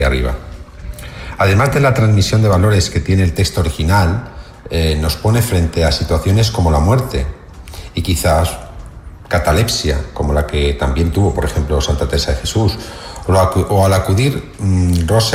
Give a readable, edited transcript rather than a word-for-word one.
arriba. Además de la transmisión de valores que tiene el texto original, nos pone frente a situaciones como la muerte y quizás catalepsia, como la que también tuvo, por ejemplo, Santa Teresa de Jesús, o al acudir Rosa